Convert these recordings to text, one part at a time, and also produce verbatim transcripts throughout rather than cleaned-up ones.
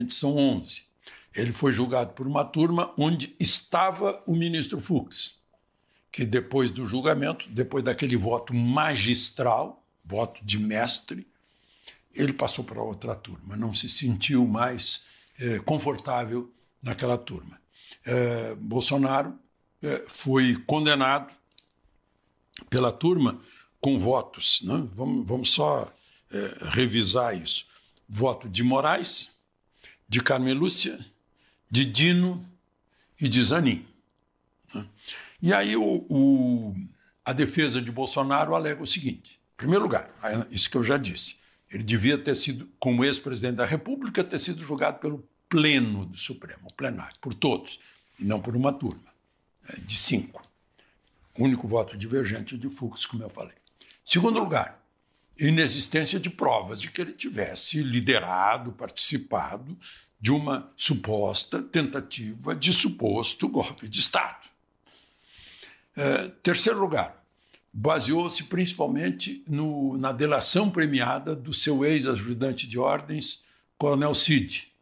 são onze. Ele foi julgado por uma turma onde estava o ministro Fux, que depois do julgamento, depois daquele voto magistral, voto de mestre, ele passou para outra turma, não se sentiu mais eh, confortável naquela turma. Eh, Bolsonaro eh, foi condenado pela turma com votos, né? vamos, vamos só eh, revisar isso. Voto de Moraes, de Carmen Lúcia, de Dino e de Zanin. Né? E aí o, o, a defesa de Bolsonaro alega o seguinte: em primeiro lugar, isso que eu já disse, ele devia ter sido, como ex-presidente da República, ter sido julgado pelo pleno do Supremo, o plenário, por todos, e não por uma turma de cinco. O único voto divergente de Fux, como eu falei. Segundo lugar, inexistência de provas de que ele tivesse liderado, participado de uma suposta tentativa de suposto golpe de Estado. É, terceiro lugar, baseou-se principalmente no, na delação premiada do seu ex-ajudante de ordens, Coronel Cid,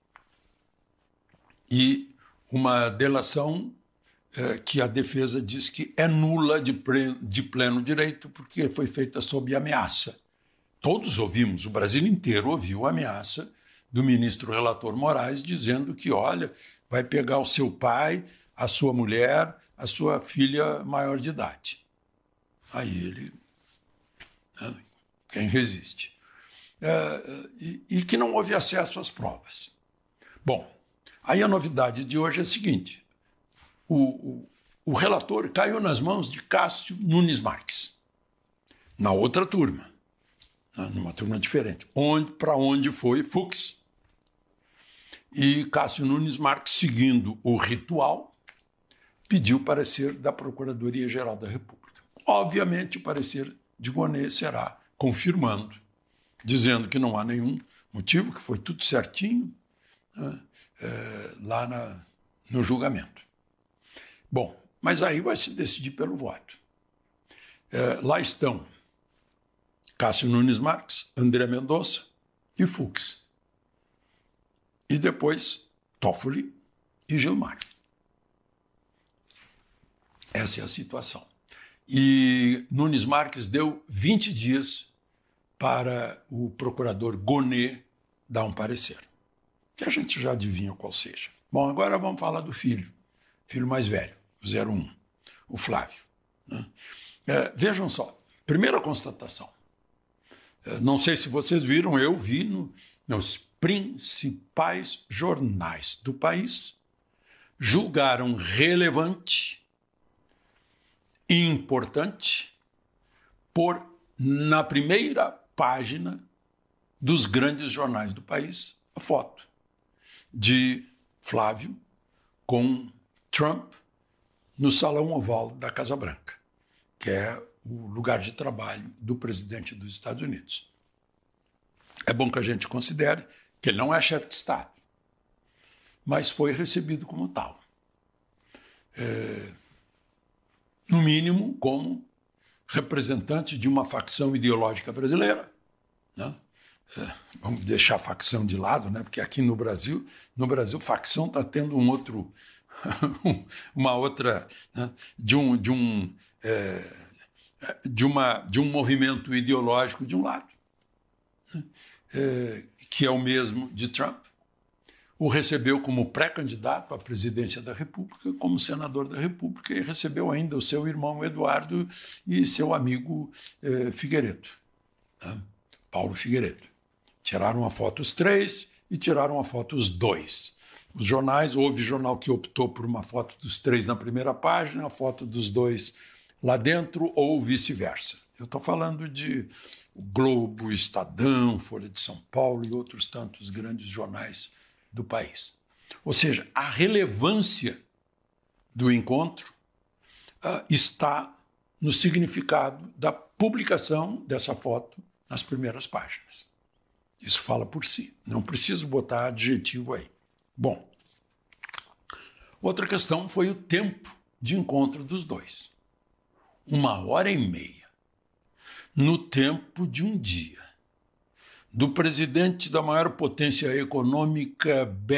e uma delação é, que a defesa diz que é nula de, pre, de pleno direito porque foi feita sob ameaça. Todos ouvimos, o Brasil inteiro ouviu a ameaça do ministro relator Moraes dizendo que, olha, vai pegar o seu pai, a sua mulher, a sua filha maior de idade. Aí ele, né, quem resiste? É, e, e que não houve acesso às provas. Bom, aí a novidade de hoje é a seguinte: o, o, o relator caiu nas mãos de Cássio Nunes Marques, na outra turma, né, numa turma diferente, onde, para onde foi Fux. E Cássio Nunes Marques, seguindo o ritual, pediu parecer da Procuradoria-Geral da República. Obviamente, o parecer de Gonê será confirmando, dizendo que não há nenhum motivo, que foi tudo certinho, né, é, lá na, no julgamento. Bom, mas aí vai se decidir pelo voto. É, lá estão Cássio Nunes Marques, André Mendonça e Fux. E depois Toffoli e Gilmar. Essa é a situação. E Nunes Marques deu vinte dias para o procurador Gonê dar um parecer, que a gente já adivinha qual seja. Bom, agora vamos falar do filho, filho mais velho, o zero um, o Flávio. Né? É, vejam só, primeira constatação. É, não sei se vocês viram, eu vi no, nos principais jornais do país, julgaram relevante e importante por, na primeira página dos grandes jornais do país, a foto de Flávio com Trump no Salão Oval da Casa Branca, que é o lugar de trabalho do presidente dos Estados Unidos. É bom que a gente considere que ele não é chefe de Estado, mas foi recebido como tal. É, no mínimo, como representante de uma facção ideológica brasileira. Né? É, vamos deixar a facção de lado, né? Porque aqui no Brasil, no Brasil, facção está tendo um outro, uma outra, né? de um, de um, é, de uma, de um movimento ideológico de um lado, né? É, que é o mesmo de Trump. O recebeu como pré-candidato à presidência da República, como senador da República, e recebeu ainda o seu irmão Eduardo e seu amigo eh, Figueiredo, né? Paulo Figueiredo. Tiraram a foto os três e tiraram a foto os dois. Os jornais, houve jornal que optou por uma foto dos três na primeira página, a foto dos dois lá dentro, ou vice-versa. Eu estou falando de Globo, Estadão, Folha de São Paulo e outros tantos grandes jornais do país. Ou seja, a relevância do encontro uh, está no significado da publicação dessa foto nas primeiras páginas. Isso fala por si, não preciso botar adjetivo aí. Bom, outra questão foi o tempo de encontro dos dois. Uma hora e meia, no tempo de um dia. do presidente da maior potência econômica